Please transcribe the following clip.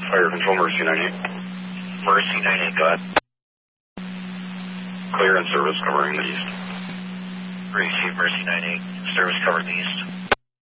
Fire Control, Mercy 98. Mercy 98, go ahead. Clear and service covering the east. Receive Mercy 98, service covering the east.